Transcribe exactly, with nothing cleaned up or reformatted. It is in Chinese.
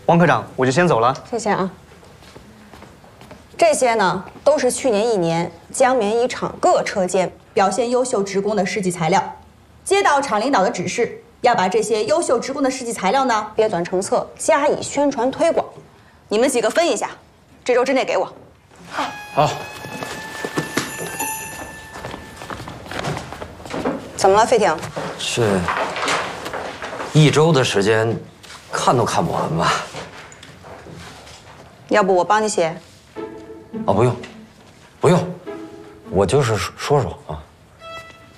王科长，我就先走了。 谢谢啊。这些呢，都是去年一年江棉一厂各车间表现优秀职工的事迹材料。接到厂领导的指示，要把这些优秀职工的事迹材料呢编纂成册，加以宣传推广。你们几个分一下，这周之内给我。 好。好。 怎么了，费婷？ 这一周的时间，看都看不完吧？ 要不我帮你写？ 哦，不用，不用，我就是说说啊。